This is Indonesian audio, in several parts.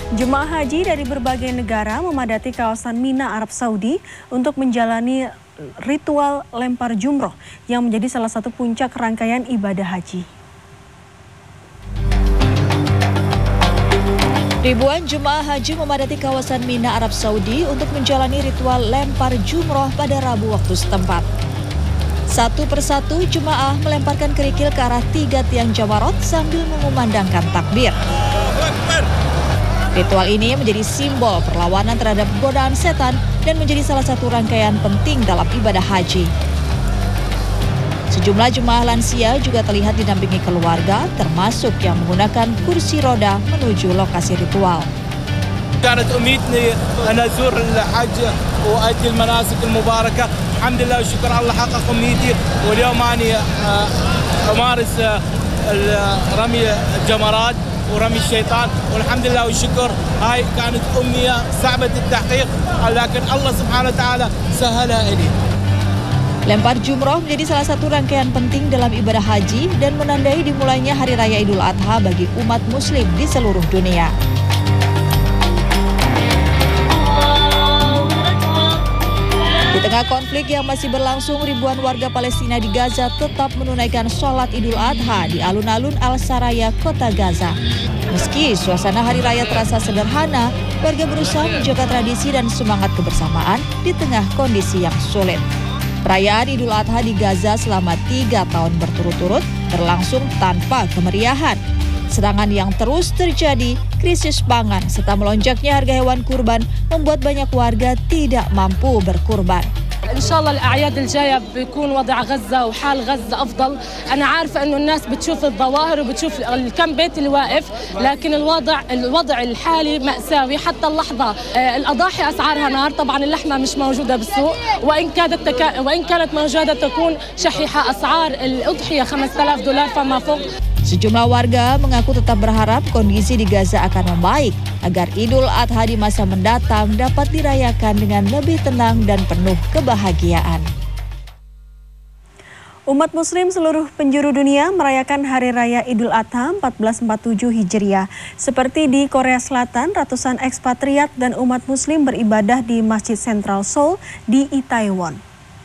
Jemaah haji dari berbagai negara memadati kawasan Mina, Arab Saudi untuk menjalani ritual lempar jumroh yang menjadi salah satu puncak rangkaian ibadah haji. Ribuan jemaah haji memadati kawasan Mina, Arab Saudi untuk menjalani ritual lempar jumroh pada Rabu waktu setempat. Satu persatu jemaah melemparkan kerikil ke arah 3 tiang jamarot sambil mengumandangkan takbir. Ritual ini menjadi simbol perlawanan terhadap godaan setan dan menjadi salah satu rangkaian penting dalam ibadah haji. Sejumlah jemaah lansia juga terlihat didampingi keluarga, termasuk yang menggunakan kursi roda menuju lokasi ritual. كانت أمنيتي أن أزور الحج وأدي المناسك المباركة. الحمد لله والشكر الله حقق أمنيتي واليوم أنا أمارس رمي الجمرات ورمي الشيطان والحمد لله والشكر. هاي كانت أمنية صعبة التحقيق لكن الله سبحانه وتعالى سهلها إلي. Lempar jumroh menjadi salah satu rangkaian penting dalam ibadah haji dan menandai dimulainya Hari Raya Idul Adha bagi umat muslim di seluruh dunia. Di tengah konflik yang masih berlangsung, ribuan warga Palestina di Gaza tetap menunaikan sholat Idul Adha di alun-alun Al-Saraya, kota Gaza. Meski suasana hari raya terasa sederhana, warga berusaha menjaga tradisi dan semangat kebersamaan di tengah kondisi yang sulit. Perayaan Idul Adha di Gaza selama 3 tahun berturut-turut berlangsung tanpa kemeriahan. Sedangkan yang terus terjadi, krisis pangan serta melonjaknya harga hewan kurban membuat banyak warga tidak mampu berkurban. إن شاء الله الأعياد الجاية بيكون وضع غزة وحال غزة أفضل. أنا عارفة إنه الناس بتشوف الظواهر وبتشوف الكم بيت اللي واقف، لكن الوضع الحالي مأساوي حتى اللحظة. الأضاحي أسعارها نار، طبعا اللحمة مش موجودة بالسوق، وإن كانت موجودة تكون شحيحة. أسعار الأضحية $5000 فما فوق. Sejumlah warga mengaku tetap berharap kondisi di Gaza akan membaik agar Idul Adha di masa mendatang dapat dirayakan dengan lebih tenang dan penuh kebahagiaan. Umat muslim seluruh penjuru dunia merayakan Hari Raya Idul Adha 1447 Hijriah. Seperti di Korea Selatan, ratusan ekspatriat dan umat muslim beribadah di Masjid Central Seoul di Itaewon.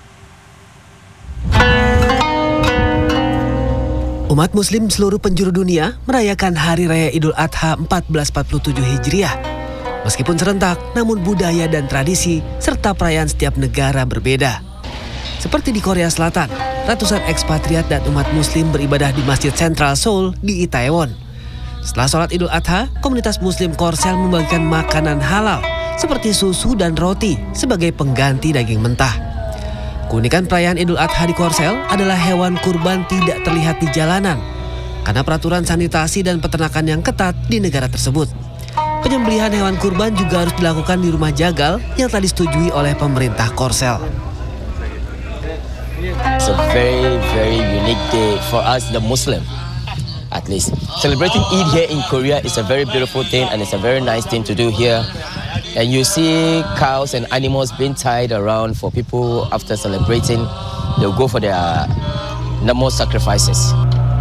Umat muslim seluruh penjuru dunia merayakan Hari Raya Idul Adha 1447 Hijriah. Meskipun serentak, namun budaya dan tradisi serta perayaan setiap negara berbeda. Seperti di Korea Selatan, ratusan ekspatriat dan umat muslim beribadah di Masjid Central Seoul di Itaewon. Setelah sholat Idul Adha, komunitas muslim Korsel membagikan makanan halal seperti susu dan roti sebagai pengganti daging mentah. Keunikan perayaan Idul Adha di Korsel adalah hewan kurban tidak terlihat di jalanan karena peraturan sanitasi dan peternakan yang ketat di negara tersebut. Penyembelihan hewan kurban juga harus dilakukan di rumah jagal yang telah disetujui oleh pemerintah Korsel. It's a very, very unique day for us, the Muslim, at least. Celebrating Eid here in Korea is a very beautiful thing and it's a very nice thing to do here. And you see cows and animals being tied around for people after celebrating. They'll go for their normal sacrifices.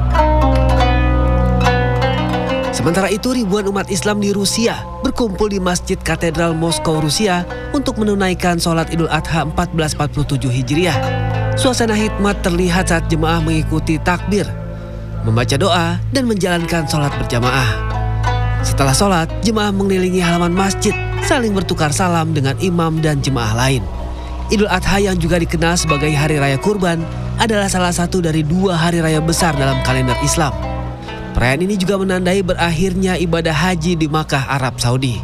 Sementara itu, ribuan umat Islam di Rusia berkumpul di Masjid Katedral Moskow, Rusia untuk menunaikan sholat Idul Adha 1447 Hijriah. Suasana hikmat terlihat saat jemaah mengikuti takbir, membaca doa, dan menjalankan sholat berjamaah. Setelah sholat, jemaah mengelilingi halaman masjid, saling bertukar salam dengan imam dan jemaah lain. Idul Adha yang juga dikenal sebagai Hari Raya Kurban adalah salah satu dari 2 hari raya besar dalam kalender Islam. Perayaan ini juga menandai berakhirnya ibadah haji di Makkah, Arab Saudi.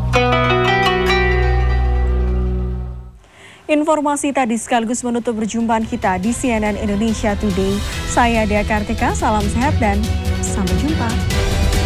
Informasi tadi sekaligus menutup perjumpaan kita di CNN Indonesia Today. Saya Dea Kartika, salam sehat dan sampai jumpa.